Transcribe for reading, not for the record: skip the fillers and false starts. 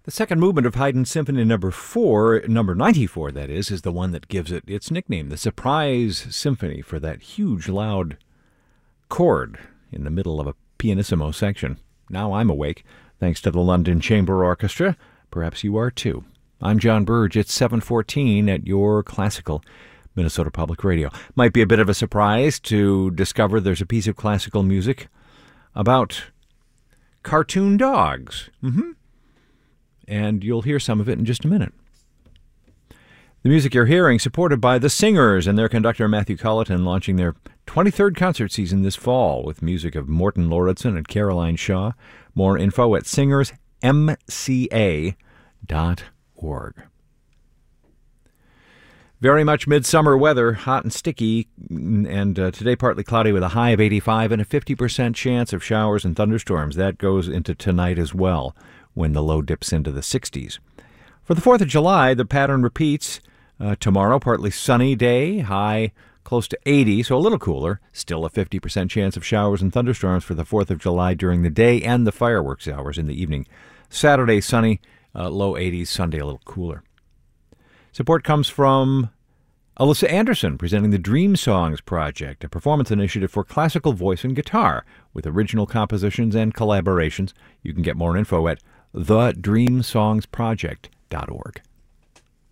The second movement of Haydn Symphony Number 4, number 94, that is the one that gives it its nickname, the Surprise Symphony, for that huge, loud chord in the middle of a pianissimo section. Now I'm awake, thanks to the London Chamber Orchestra. Perhaps you are too. I'm John Burge. It's 7:14 at your classical Minnesota Public Radio. Might be a bit of a surprise to discover there's a piece of classical music about cartoon dogs. And you'll hear some of it in just a minute. The music you're hearing, supported by The Singers and their conductor Matthew Colleton, launching their 23rd concert season this fall with music of Morton Lauritsen and Caroline Shaw. More info at singersmca.org. Very much midsummer weather, hot and sticky, and today partly cloudy with a high of 85 and a 50% chance of showers and thunderstorms. That goes into tonight as well, when the low dips into the 60s. For the 4th of July, the pattern repeats. Tomorrow, partly sunny day, high close to 80, so a little cooler. Still a 50% chance of showers and thunderstorms for the 4th of July during the day and the fireworks hours in the evening. Saturday, sunny, low 80s. Sunday, a little cooler. Support comes from Alyssa Anderson, presenting the Dream Songs Project, a performance initiative for classical voice and guitar with original compositions and collaborations. You can get more info at thedreamsongsproject.org.